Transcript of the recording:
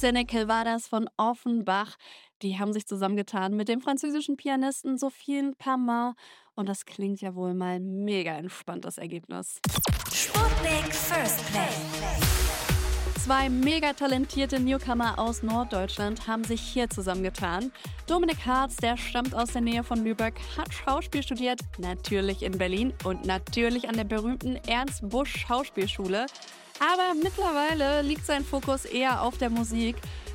Senecal war das von Offenbach. Die haben sich zusammengetan mit dem französischen Pianisten Sophien Pamar. Und das klingt ja wohl mal mega entspannt, das Ergebnis. Sputnik First Play. Zwei mega talentierte Newcomer aus Norddeutschland haben sich hier zusammengetan. Dominik Harz, der stammt aus der Nähe von Lübeck, hat Schauspiel studiert, natürlich in Berlin und natürlich an der berühmten Ernst Busch Schauspielschule. Aber mittlerweile liegt sein Fokus eher auf der Musik.